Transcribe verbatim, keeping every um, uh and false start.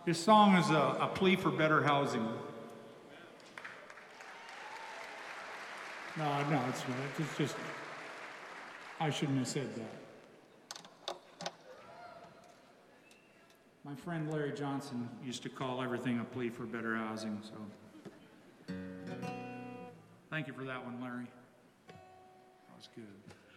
This song is a, a plea for better housing. No, no, it's not. It's just, I shouldn't have said that. My friend Larry Johnson used to call everything a plea for better housing, so. Thank you for that one, Larry. That was good.